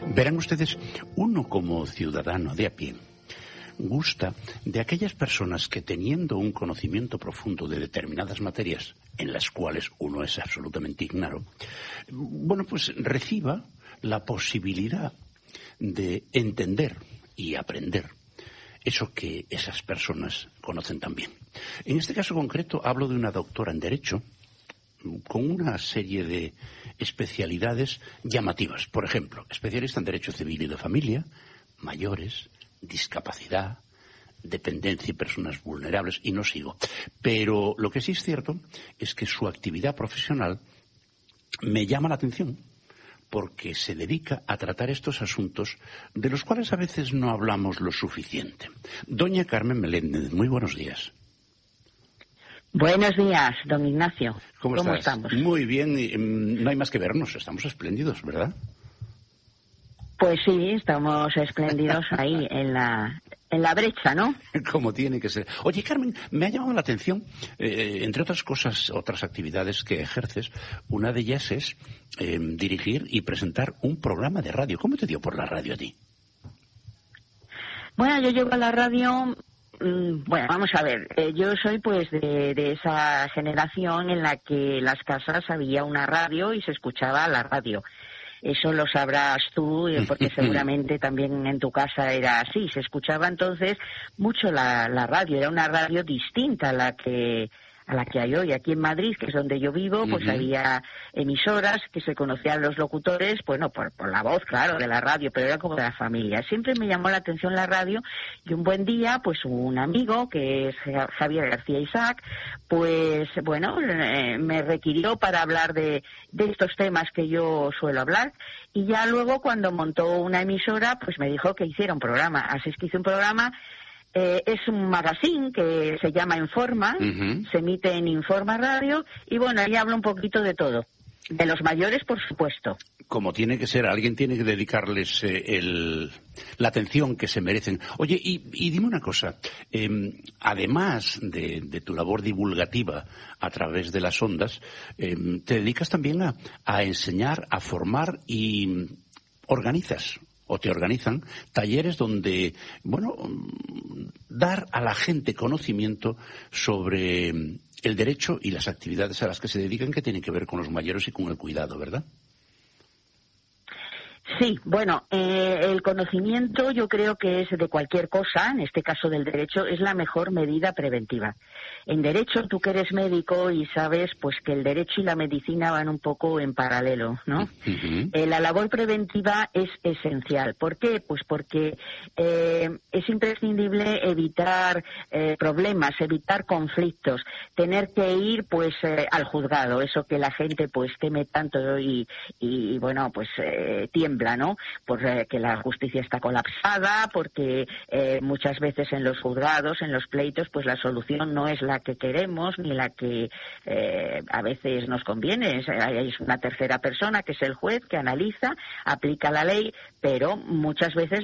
Verán ustedes, uno como ciudadano de a pie gusta de aquellas personas que, teniendo un conocimiento profundo de determinadas materias en las cuales uno es absolutamente ignaro, bueno, pues reciba la posibilidad de entender y aprender eso que esas personas conocen también. En este caso concreto hablo de una doctora en Derecho con una serie de especialidades llamativas. Por ejemplo, especialista en Derecho Civil y de Familia, mayores, discapacidad, dependencia y personas vulnerables, y no sigo. Pero lo que sí es cierto es que su actividad profesional me llama la atención porque se dedica a tratar estos asuntos de los cuales a veces no hablamos lo suficiente. Doña Carmen Meléndez, muy buenos días. Buenos días, don Ignacio. ¿Cómo estamos? Muy bien, no hay más que vernos, estamos espléndidos, ¿verdad? Pues sí, estamos espléndidos ahí en la brecha, ¿no? Como tiene que ser. Oye, Carmen, me ha llamado la atención, entre otras cosas, otras actividades que ejerces, una de ellas es dirigir y presentar un programa de radio. ¿Cómo te dio por la radio a ti? Bueno, yo llego a la radio. Bueno, vamos a ver, yo soy pues de esa generación en la que en las casas había una radio y se escuchaba la radio. Eso lo sabrás tú, porque seguramente también en tu casa era así. Se escuchaba entonces mucho la radio. Era una radio distinta a la que hay hoy. Aquí en Madrid, que es donde yo vivo, pues había emisoras que se conocían los locutores, bueno, por la voz, claro, de la radio, pero era como de la familia. Siempre me llamó la atención la radio y un buen día, pues un amigo, que es Javier García Isaac, pues bueno, me requirió para hablar de estos temas que yo suelo hablar, y ya luego cuando montó una emisora, pues me dijo que hiciera un programa. Así es que hice un programa. Es un magazine que se llama Informa, se emite en Informa Radio, y bueno, ahí hablo un poquito de todo. De los mayores, por supuesto. Como tiene que ser, alguien tiene que dedicarles la atención que se merecen. Oye, y dime una cosa, además de tu labor divulgativa a través de las ondas, te dedicas también a enseñar, a formar y organizas o te organizan talleres donde, bueno, dar a la gente conocimiento sobre el derecho y las actividades a las que se dedican, que tienen que ver con los mayores y con el cuidado, ¿verdad? Sí, bueno, el conocimiento yo creo que es de cualquier cosa, en este caso del derecho, es la mejor medida preventiva. En derecho, tú que eres médico y sabes pues que el derecho y la medicina van un poco en paralelo, ¿no? La labor preventiva es esencial. ¿Por qué? Pues porque es imprescindible evitar problemas, evitar conflictos, tener que ir pues al juzgado, eso que la gente pues teme tanto y bueno, pues tiembla, ¿no? Porque la justicia está colapsada, porque muchas veces en los juzgados, en los pleitos, pues la solución no es la que queremos ni la que a veces nos conviene. Hay una tercera persona que es el juez que analiza, aplica la ley, pero muchas veces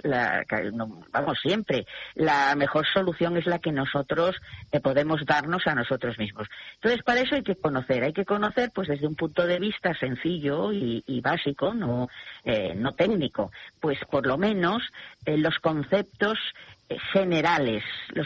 vamos, siempre la mejor solución es la que nosotros podemos darnos a nosotros mismos. Entonces, para eso hay que conocer pues desde un punto de vista sencillo y básico, no técnico, pues por lo menos los conceptos generales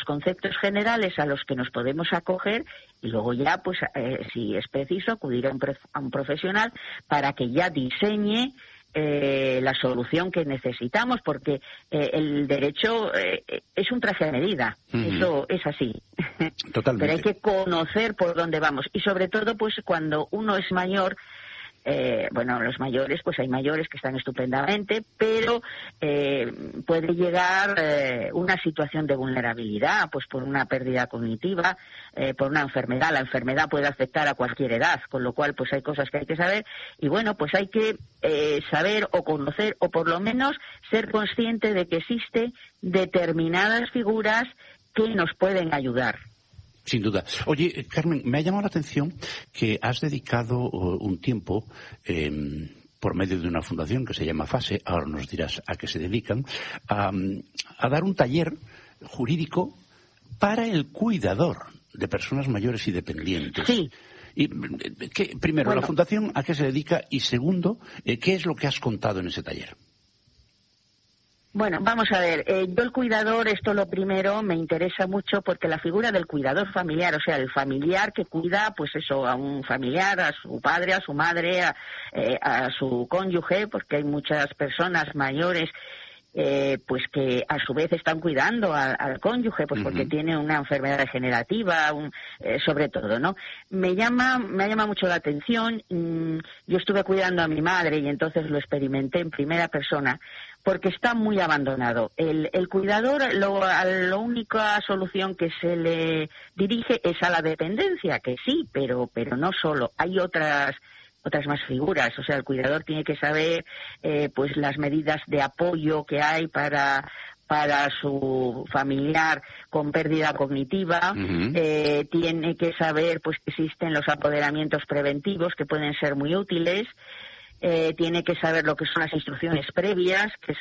a los que nos podemos acoger, y luego ya, pues si es preciso, acudir a un profesional para que ya diseñe la solución que necesitamos, porque el derecho es un traje a medida, eso es así. Totalmente. Pero hay que conocer por dónde vamos, y sobre todo pues cuando uno es mayor. Bueno, los mayores, pues hay mayores que están estupendamente, pero puede llegar una situación de vulnerabilidad, pues por una pérdida cognitiva, por una enfermedad. La enfermedad puede afectar a cualquier edad, con lo cual pues hay cosas que hay que saber, y bueno, pues hay que saber o conocer, o por lo menos ser consciente de que existen determinadas figuras que nos pueden ayudar. Sin duda. Oye, Carmen, me ha llamado la atención que has dedicado un tiempo, por medio de una fundación que se llama FASE, ahora nos dirás a qué se dedican, a dar un taller jurídico para el cuidador de personas mayores y dependientes. Sí. Y, primero, bueno, ¿la fundación a qué se dedica? Y segundo, ¿qué es lo que has contado en ese taller? Bueno, vamos a ver, yo el cuidador, esto lo primero, me interesa mucho porque la figura del cuidador familiar, o sea, el familiar que cuida, pues eso, a un familiar, a su padre, a su madre, a su cónyuge, porque hay muchas personas mayores pues que a su vez están cuidando al cónyuge, pues porque tiene una enfermedad degenerativa, sobre todo, ¿no? Me ha llamado mucho la atención. Yo estuve cuidando a mi madre y entonces lo experimenté en primera persona, porque está muy abandonado. El cuidador, la única solución que se le dirige es a la dependencia, que sí, pero no solo. Hay otras más figuras, o sea, el cuidador tiene que saber pues las medidas de apoyo que hay para su familiar con pérdida cognitiva, tiene que saber pues que existen los apoderamientos preventivos que pueden ser muy útiles, tiene que saber lo que son las instrucciones previas, que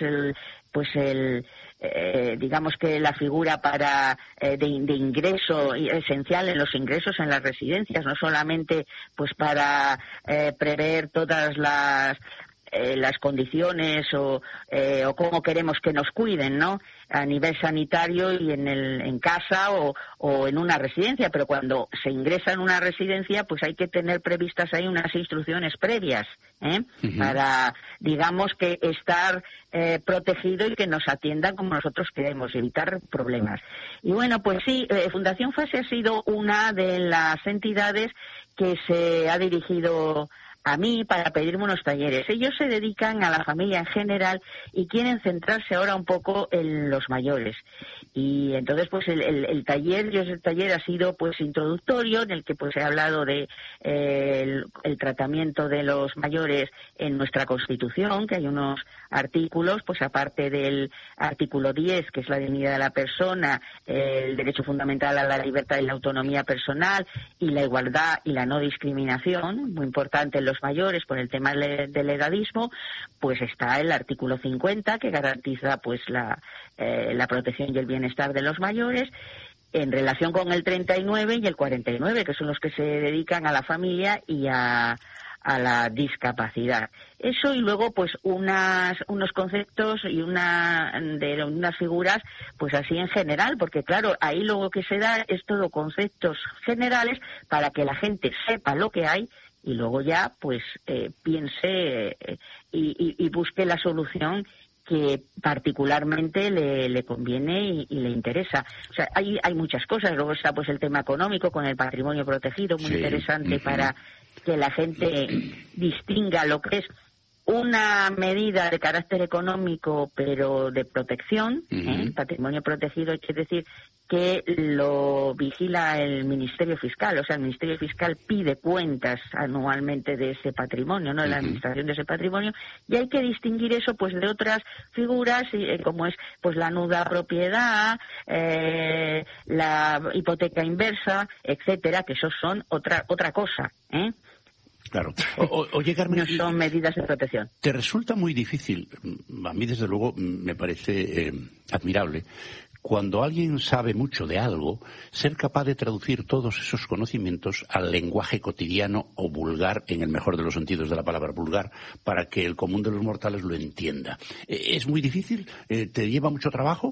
es digamos que la figura de ingreso esencial en los ingresos en las residencias, no solamente pues para prever todas las condiciones o cómo queremos que nos cuiden, ¿no? A nivel sanitario y en casa o en una residencia, pero cuando se ingresa en una residencia, pues hay que tener previstas ahí unas instrucciones previas, para, digamos, que estar protegido y que nos atiendan como nosotros queremos, evitar problemas. Y bueno, pues sí, Fundación FASE ha sido una de las entidades que se ha dirigido a mí para pedirme unos talleres. Ellos se dedican a la familia en general y quieren centrarse ahora un poco en los mayores. Y entonces pues el taller ha sido pues introductorio, en el que pues he hablado de el tratamiento de los mayores en nuestra Constitución, que hay unos artículos, pues aparte del artículo 10, que es la dignidad de la persona, el derecho fundamental a la libertad y la autonomía personal y la igualdad y la no discriminación, muy importante en los mayores por el tema del edadismo, pues está el artículo 50, que garantiza pues la protección y el bienestar de los mayores, en relación con el 39 y el 49, que son los que se dedican a la familia y a la discapacidad. Eso, y luego pues unos conceptos y unas figuras pues así en general, porque claro, ahí lo que se da es todo conceptos generales para que la gente sepa lo que hay y luego ya pues piense y busque la solución que particularmente le conviene y le interesa. O sea, hay muchas cosas. Luego está pues el tema económico con el patrimonio protegido, muy interesante para que la gente distinga lo que es una medida de carácter económico, pero de protección. Patrimonio protegido quiere decir que lo vigila el Ministerio Fiscal. O sea, el Ministerio Fiscal pide cuentas anualmente de ese patrimonio, ¿no? De la administración de ese patrimonio. Y hay que distinguir eso, pues, de otras figuras, como es, pues, la nuda propiedad, la hipoteca inversa, etcétera, que esos son otra cosa, Claro. Oye, Carmen, no son medidas de protección. ¿Te resulta muy difícil? A mí, desde luego, me parece admirable, cuando alguien sabe mucho de algo, ser capaz de traducir todos esos conocimientos al lenguaje cotidiano o vulgar, en el mejor de los sentidos de la palabra vulgar, para que el común de los mortales lo entienda. ¿Es muy difícil? ¿Te lleva mucho trabajo?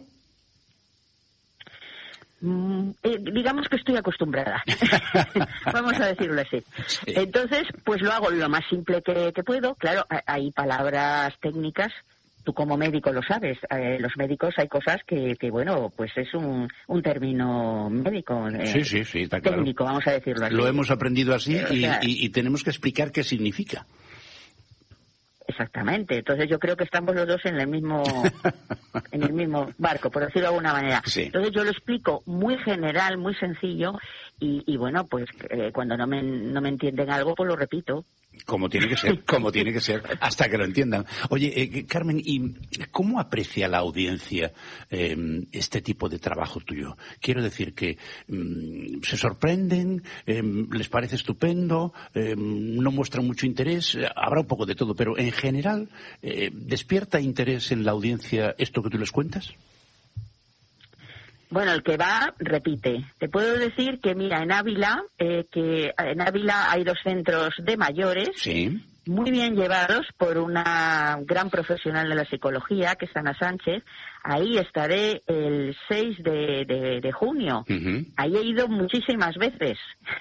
Digamos que estoy acostumbrada. Vamos a decirlo así. Sí. Entonces, pues lo hago lo más simple que puedo. Claro, hay palabras técnicas. Tú como médico lo sabes. Los médicos hay cosas que bueno, pues es un término médico. Sí, está claro. Técnico, vamos a decirlo así. Lo hemos aprendido así y tenemos que explicar qué significa. Exactamente. Entonces yo creo que estamos los dos en el mismo barco, por decirlo de alguna manera. Sí. Entonces yo lo explico muy general, muy sencillo y bueno, pues cuando no me entienden algo, pues lo repito. Como tiene que ser, hasta que lo entiendan. Oye, Carmen, ¿y cómo aprecia la audiencia este tipo de trabajo tuyo? Quiero decir que se sorprenden, les parece estupendo, no muestran mucho interés, habrá un poco de todo, pero en general, ¿despierta interés en la audiencia esto que tú les cuentas? Bueno, el que va, repite. Te puedo decir que, mira, en Ávila hay 2 centros de mayores. Sí. muy bien llevados por una gran profesional de la psicología, que es Ana Sánchez. Ahí estaré el 6 de junio. Uh-huh. Ahí he ido muchísimas veces.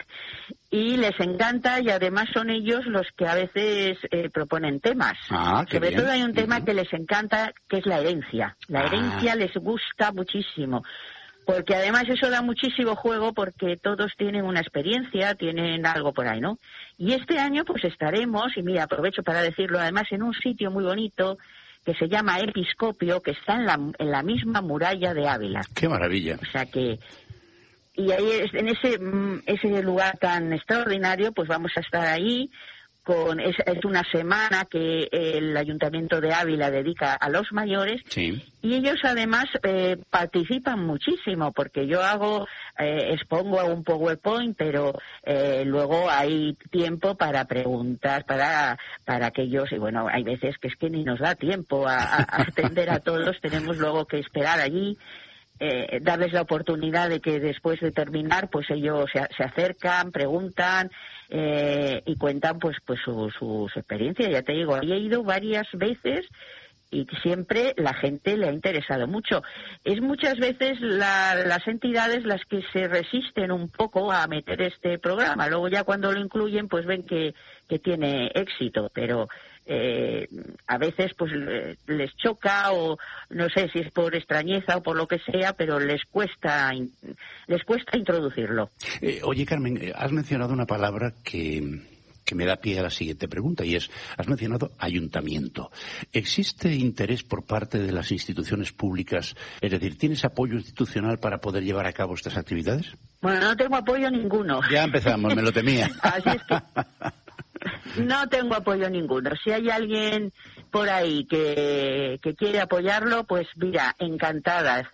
Y les encanta, y además son ellos los que a veces proponen temas. Sobre todo hay un tema que les encanta, que es la herencia. La herencia les gusta muchísimo. Porque además eso da muchísimo juego, porque todos tienen una experiencia, tienen algo por ahí, ¿no? Y este año pues estaremos, y mira, aprovecho para decirlo, además en un sitio muy bonito que se llama Episcopio, que está en la misma muralla de Ávila. ¡Qué maravilla! O sea que... Y ahí, en ese lugar tan extraordinario, pues vamos a estar ahí. Es una semana que el Ayuntamiento de Ávila dedica a los mayores. Sí. Y ellos además participan muchísimo, porque yo expongo un PowerPoint, pero luego hay tiempo para preguntas, para que ellos, y bueno, hay veces que es que ni nos da tiempo a atender a todos, tenemos luego que esperar allí. Darles la oportunidad de que después de terminar pues ellos se acercan, preguntan y cuentan pues su experiencia. Ya te digo, ahí he ido varias veces y siempre la gente le ha interesado mucho. Es muchas veces las entidades las que se resisten un poco a meter este programa. Luego ya cuando lo incluyen pues ven que tiene éxito, pero a veces pues les choca, o no sé si es por extrañeza o por lo que sea, pero les cuesta introducirlo. Oye, Carmen, has mencionado una palabra que me da pie a la siguiente pregunta, y has mencionado ayuntamiento. ¿Existe interés por parte de las instituciones públicas? Es decir, ¿tienes apoyo institucional para poder llevar a cabo estas actividades? Bueno, no tengo apoyo ninguno. Ya empezamos, me lo temía. Así es que no tengo apoyo ninguno. Si hay alguien por ahí que quiere apoyarlo, pues mira, encantada.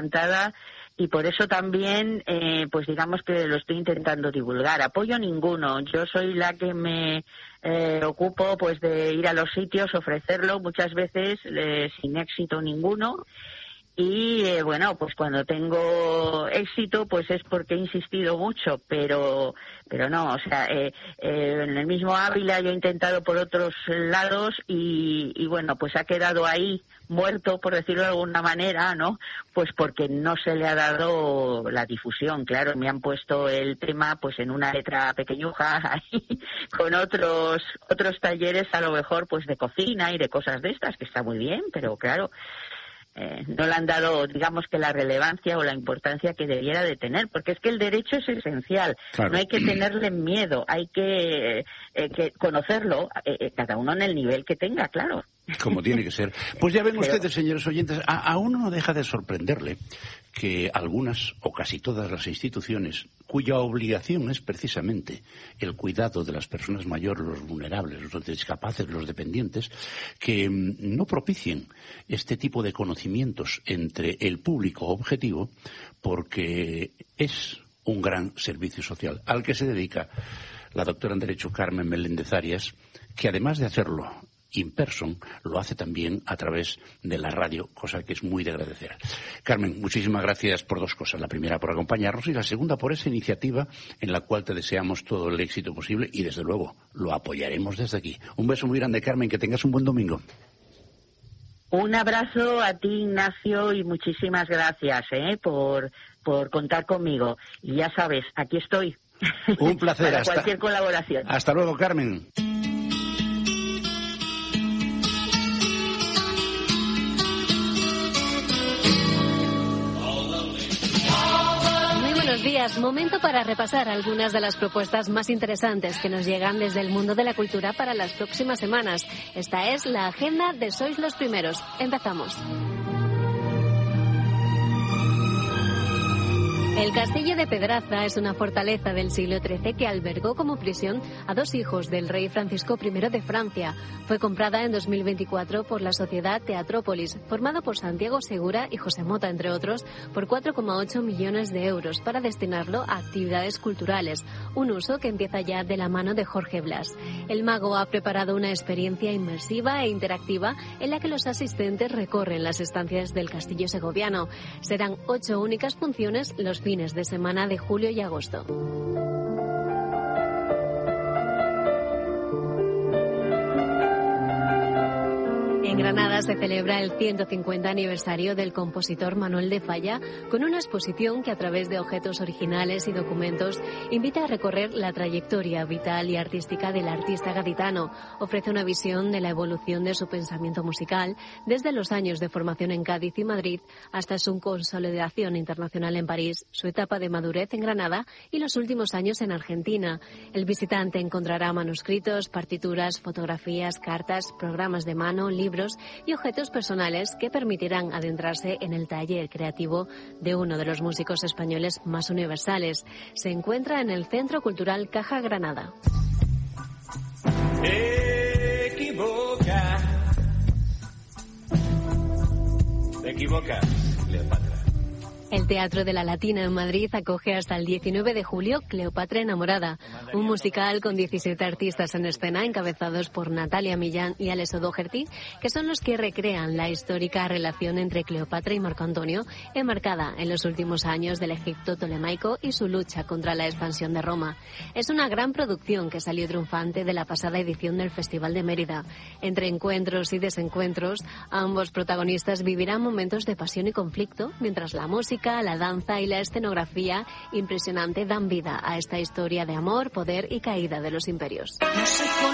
Y por eso también, pues digamos que lo estoy intentando divulgar. Apoyo ninguno. Yo soy la que me ocupo pues de ir a los sitios, ofrecerlo, muchas veces sin éxito ninguno. Y bueno, pues cuando tengo éxito pues es porque he insistido mucho, pero no, o sea, en el mismo Ávila yo he intentado por otros lados y bueno, pues ha quedado ahí muerto, por decirlo de alguna manera, ¿no? Pues porque no se le ha dado la difusión. Claro, me han puesto el tema pues en una letra pequeñuja ahí, con otros talleres a lo mejor pues de cocina y de cosas de estas, que está muy bien, pero claro, no le han dado, digamos, que la relevancia o la importancia que debiera de tener, porque es que el derecho es esencial. Claro. No hay que tenerle miedo, hay que conocerlo, cada uno en el nivel que tenga, claro. Como tiene que ser. Pues ya ven ustedes, señores oyentes, a uno no deja de sorprenderle que algunas o casi todas las instituciones, cuya obligación es precisamente el cuidado de las personas mayores, los vulnerables, los discapaces, los dependientes, que no propicien este tipo de conocimientos entre el público objetivo, porque es un gran servicio social al que se dedica la doctora en Derecho Carmen Meléndez Arias, que además de hacerlo in person, lo hace también a través de la radio, cosa que es muy de agradecer. Carmen, muchísimas gracias por dos cosas. La primera, por acompañarnos, y la segunda, por esa iniciativa en la cual te deseamos todo el éxito posible y, desde luego, lo apoyaremos desde aquí. Un beso muy grande, Carmen, que tengas un buen domingo. Un abrazo a ti, Ignacio, y muchísimas gracias por contar conmigo. Y ya sabes, aquí estoy. Un placer. Para cualquier colaboración. Hasta luego, Carmen. Buenos días, momento para repasar algunas de las propuestas más interesantes que nos llegan desde el mundo de la cultura para las próximas semanas. Esta es la agenda de Sois los Primeros. Empezamos. El castillo de Pedraza es una fortaleza del siglo XIII que albergó como prisión a dos hijos del rey Francisco I de Francia. Fue comprada en 2024 por la sociedad Teatrópolis, formada por Santiago Segura y José Mota, entre otros, por 4,8 millones de euros para destinarlo a actividades culturales, un uso que empieza ya de la mano de Jorge Blas. El mago ha preparado una experiencia inmersiva e interactiva en la que los asistentes recorren las estancias del castillo segoviano. Serán 8 únicas funciones los fines de semana de julio y agosto. En Granada se celebra el 150 aniversario del compositor Manuel de Falla, con una exposición que a través de objetos originales y documentos invita a recorrer la trayectoria vital y artística del artista gaditano. Ofrece una visión de la evolución de su pensamiento musical desde los años de formación en Cádiz y Madrid hasta su consolidación internacional en París, su etapa de madurez en Granada y los últimos años en Argentina. El visitante encontrará manuscritos, partituras, fotografías, cartas, programas de mano, libros y objetos personales que permitirán adentrarse en el taller creativo de uno de los músicos españoles más universales. Se encuentra en el Centro Cultural Caja Granada. Te equivocas, Cleopatra. El Teatro de la Latina en Madrid acoge hasta el 19 de julio Cleopatra enamorada, un musical con 17 artistas en escena encabezados por Natalia Millán y Alex O'Doherty, que son los que recrean la histórica relación entre Cleopatra y Marco Antonio, enmarcada en los últimos años del Egipto tolemaico y su lucha contra la expansión de Roma. Es una gran producción que salió triunfante de la pasada edición del Festival de Mérida. Entre encuentros y desencuentros, ambos protagonistas vivirán momentos de pasión y conflicto, mientras la música, la danza y la escenografía impresionante dan vida a esta historia de amor, poder y caída de los imperios.